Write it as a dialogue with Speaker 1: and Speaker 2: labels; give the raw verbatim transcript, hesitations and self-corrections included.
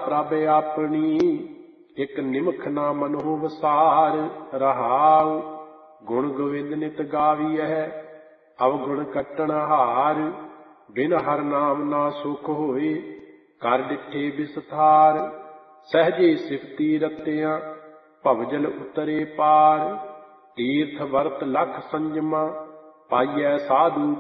Speaker 1: ਪ੍ਰਭ ਆਪਣੀ, ਇਕ ਨਿਮਖ ਨਾ ਮਨਹੁ ਵਸਾਰ। ਰਹਾਉ ਗੁਣ ਗੋਬਿੰਦ ਨਿਤ ਗਾਵੀਐ, ਅਵਗੁਣ ਕੱਟਣ ਹਾਰ। ਬਿਨ ਹਰ ਨਾਮ ਨਾ ਸੁਖ ਹੋਏ, ਕਰ ਡਿਠੇ ਬਿਸਥਾਰ। ਸਹਿਜੇ ਸਿਫਤੀ ਰਤਿਆਂ, ਭਵਜਲ ਉਤਰੇ ਪਾਰ। ਤੀਰਥ ਵਰਤ ਲਖ ਸੰਜਮਾ, ਪਾਈਐ ਸਾਧੂ